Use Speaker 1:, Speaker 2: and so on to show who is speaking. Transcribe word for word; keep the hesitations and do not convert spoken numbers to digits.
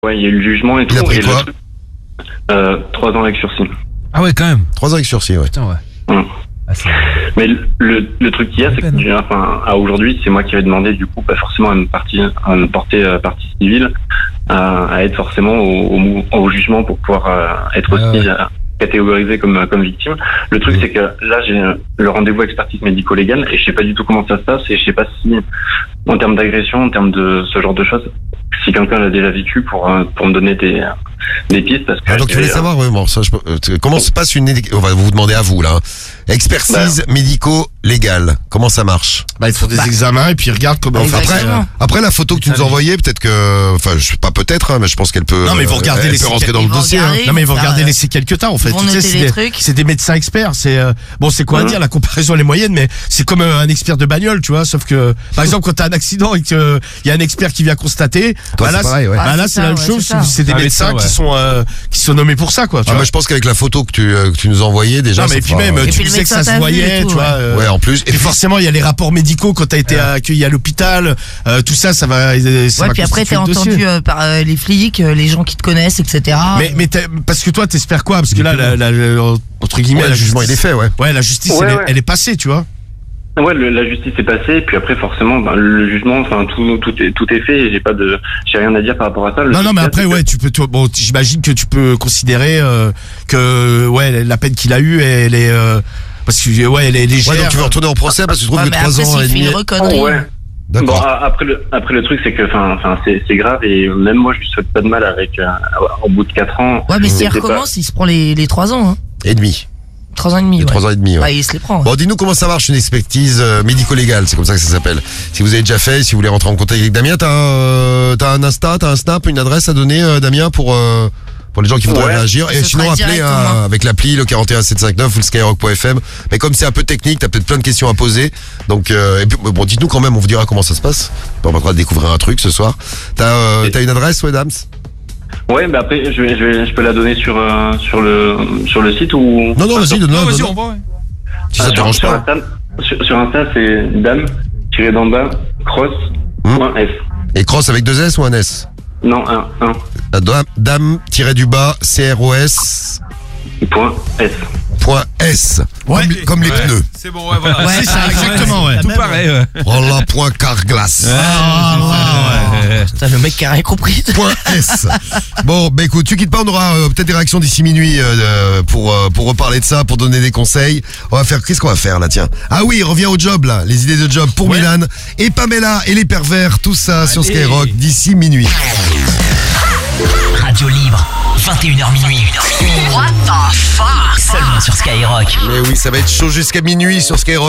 Speaker 1: Ouais, il y a eu le jugement et tout.
Speaker 2: Il a pris
Speaker 1: et
Speaker 2: quoi
Speaker 1: le truc, euh, Trois ans avec sursis.
Speaker 3: Ah ouais, quand même.
Speaker 2: Trois ans avec sursis, ouais.
Speaker 3: Putain, ouais.
Speaker 1: Hum.
Speaker 3: Ah, c'est...
Speaker 1: Mais le, le, le truc qu'il y a, c'est que déjà, enfin, à aujourd'hui, c'est moi qui vais demander du coup, pas forcément à me, partir, à me porter euh, partie civile, à, à être forcément au, au, au jugement pour pouvoir euh, être
Speaker 3: Ah,
Speaker 1: aussi
Speaker 3: ouais.
Speaker 1: euh, catégorisé comme comme victime. Le truc, c'est que là, j'ai le rendez-vous expertise médico-légale et je sais pas du tout comment ça se passe et je sais pas si, en termes d'agression, en termes de ce genre de choses, si quelqu'un l'a déjà vécu pour euh, pour me donner des des pistes parce que.
Speaker 2: Ah, donc tu voulais
Speaker 1: euh,
Speaker 2: savoir, ouais, bon, ça, je, peux- euh, comment se passe une, on va vous demander à vous là, hein. Expertise médico-légale, comment ça marche?
Speaker 4: Bah, ils font des examens et puis ils regardent comment.
Speaker 2: Enfin, après,
Speaker 5: Exactement.
Speaker 2: après la photo que tu nous as envoyée, peut-être que, enfin, je sais pas peut-être, hein, mais je pense qu'elle peut.
Speaker 4: Non, mais ils vont
Speaker 2: euh,
Speaker 4: regarder
Speaker 2: elle
Speaker 4: les
Speaker 2: peut rentrer
Speaker 4: séquelles.
Speaker 2: dans le
Speaker 5: Ils vont
Speaker 2: dossier. hein.
Speaker 5: regarder.
Speaker 4: Non mais ils vont
Speaker 5: Faire,
Speaker 4: regarder
Speaker 5: euh,
Speaker 4: les séquelles que t'as en fait.
Speaker 5: ils vont
Speaker 4: Tu sais,
Speaker 5: noter
Speaker 4: c'est
Speaker 5: les
Speaker 4: des,
Speaker 5: trucs.
Speaker 4: c'est des médecins experts. C'est euh, bon, c'est quoi à
Speaker 1: Mhm.
Speaker 4: dire? La comparaison elle est moyenne, mais c'est comme euh, un expert de bagnole, tu vois. Sauf que par exemple quand t'as un accident et que il y a un expert qui vient constater,
Speaker 2: Toi,
Speaker 4: bah
Speaker 2: c'est
Speaker 4: là,
Speaker 2: pareil, ouais.
Speaker 4: bah
Speaker 5: Ah,
Speaker 4: là
Speaker 5: c'est
Speaker 4: c'est la
Speaker 5: ça,
Speaker 4: même
Speaker 5: ouais,
Speaker 4: chose.
Speaker 5: c'est ça.
Speaker 4: C'est des
Speaker 3: Ah,
Speaker 4: médecins
Speaker 3: médecin,
Speaker 4: qui sont euh, qui sont nommés pour ça, quoi. Tu
Speaker 2: Ah,
Speaker 4: vois.
Speaker 2: moi, je pense qu'avec la photo que tu, euh, que tu nous as envoyée, déjà.
Speaker 4: Non
Speaker 2: ça
Speaker 4: mais puis
Speaker 2: fera-
Speaker 4: même
Speaker 5: Et
Speaker 4: tu
Speaker 5: puis le
Speaker 4: disais que
Speaker 5: médecin
Speaker 4: ça se
Speaker 5: t'a vu
Speaker 4: voyait,
Speaker 5: et tout,
Speaker 4: tu vois.
Speaker 5: ouais.
Speaker 4: euh,
Speaker 2: Ouais, en plus.
Speaker 4: Et puis forcément, il y a les rapports médicaux quand t'as été accueilli à l'hôpital, euh, tout ça, ça va. Ça
Speaker 5: Ouais,
Speaker 4: va
Speaker 5: puis après,
Speaker 4: constituer
Speaker 5: t'es
Speaker 4: le dossier.
Speaker 5: entendu euh, par euh, les flics, euh, les gens qui te connaissent, et cetera.
Speaker 4: Mais, mais t'as- parce que toi, t'espères quoi? Parce que là, la, la, la- entre guillemets,
Speaker 2: Ouais,
Speaker 4: la
Speaker 2: le jugement, il est
Speaker 4: justice-
Speaker 2: fait, ouais.
Speaker 4: Ouais, la justice,
Speaker 1: Ouais,
Speaker 4: elle, est,
Speaker 1: ouais.
Speaker 4: elle est passée, tu vois.
Speaker 1: Ouais, le- la justice est passée, et puis après forcément, ben, le jugement, enfin tout, tout est tout est fait. Et j'ai pas de, j'ai rien à dire par rapport à ça. Le
Speaker 4: Non, non,
Speaker 1: truc
Speaker 4: mais
Speaker 1: qu'il y a,
Speaker 4: après,
Speaker 1: c'est que-
Speaker 4: ouais, tu peux, toi, bon, j'imagine que tu peux considérer euh, que, ouais, la peine qu'il a eue, elle est, euh, parce que, ouais, elle est légère.
Speaker 2: Ouais, donc tu veux retourner en procès parce que tu trouves
Speaker 5: Ouais,
Speaker 2: que
Speaker 5: mais
Speaker 2: trois
Speaker 5: après,
Speaker 2: ans et
Speaker 5: s'il fait
Speaker 2: demi.
Speaker 5: une reconnerie.
Speaker 1: Oh, ouais. Bon,
Speaker 2: D'accord.
Speaker 1: a- après le après le truc, c'est que, enfin, enfin, c'est c'est grave et même moi, je lui souhaite pas de mal avec euh, au bout de quatre ans.
Speaker 5: Ouais, mais s'il
Speaker 1: c'était
Speaker 5: recommence, il se prend les, les trois ans, hein.
Speaker 2: Et demi.
Speaker 5: Trois ans et demi,
Speaker 2: Et
Speaker 5: ouais.
Speaker 2: trois ans et demi, ouais.
Speaker 5: Ouais, il se les prend. ouais.
Speaker 2: Bon, dis-nous comment ça marche une expertise euh, médico-légale, c'est comme ça que ça s'appelle. Si vous avez déjà fait, si vous voulez rentrer en contact avec Damien, t'as un, euh, t'as un Insta, t'as un Snap, une adresse à donner, euh, Damien, pour euh, pour les gens qui voudraient
Speaker 1: Ouais.
Speaker 2: réagir. Et
Speaker 5: Ce
Speaker 2: sinon,
Speaker 5: sera
Speaker 2: appelez
Speaker 5: directement.
Speaker 2: hein, avec l'appli le quarante et un sept cent cinquante-neuf ou le skyrock point f m. Mais comme c'est un peu technique, t'as peut-être plein de questions à poser. Donc, euh, et puis, bon, dites-nous quand même, on vous dira comment ça se passe. On va pas découvrir un truc ce soir. T'as euh,
Speaker 1: Et-
Speaker 2: t'as une adresse, ouais, Dams?
Speaker 1: Ouais, mais après, je vais, je vais, je peux la donner sur euh, sur le sur le site ou.
Speaker 2: Non, non, vas-y, donne-la.
Speaker 3: Non, vas-y,
Speaker 2: donne-la.
Speaker 3: on va, ouais.
Speaker 2: Si ça
Speaker 1: Ah,
Speaker 2: te
Speaker 1: sur,
Speaker 2: dérange
Speaker 1: sur
Speaker 2: pas.
Speaker 1: Insta, sur, sur Insta, c'est dame tiré d'en bas cross
Speaker 2: Hmm.
Speaker 1: point f.
Speaker 2: Et cross avec deux S ou un S?
Speaker 1: Non, un un
Speaker 2: La Dame, dame tiré du bas, C R O S,
Speaker 1: point s.
Speaker 2: point S.
Speaker 4: Ouais.
Speaker 2: Comme, comme les
Speaker 3: Ouais.
Speaker 2: pneus.
Speaker 3: C'est bon, ouais, voilà.
Speaker 5: Ouais,
Speaker 4: C'est ça,
Speaker 5: pareil,
Speaker 4: exactement, ouais.
Speaker 3: Tout pareil, ouais.
Speaker 2: Voilà, point Carglass.
Speaker 4: Ah, ouais, ouais.
Speaker 5: Putain, le mec qui a rien compris.
Speaker 2: Point S. Bon, bah écoute, tu quittes pas, on aura euh, peut-être des réactions d'ici minuit euh, euh, pour euh, pour reparler de ça, pour donner des conseils. On va faire, qu'est-ce qu'on va faire là, tiens? Ah oui, revient au job là, les idées de job pour
Speaker 4: Ouais.
Speaker 2: Milan et Pamela et les pervers, tout ça sur
Speaker 3: Allez.
Speaker 2: Skyrock d'ici minuit.
Speaker 6: Radio libre, vingt et une heures minuit. What the fuck? Seulement sur Skyrock.
Speaker 2: Mais oui, ça va être chaud jusqu'à minuit sur Skyrock.